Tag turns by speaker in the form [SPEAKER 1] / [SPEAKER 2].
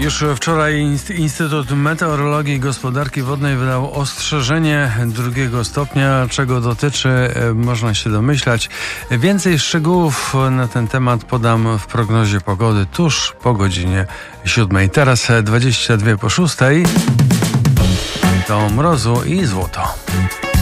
[SPEAKER 1] Już wczoraj Instytut Meteorologii i Gospodarki Wodnej wydał ostrzeżenie 2 stopnia. Czego dotyczy, można się domyślać. Więcej szczegółów na ten temat podam w prognozie pogody tuż po godzinie 7. Teraz 22 po 6. Do mrozu i złoto.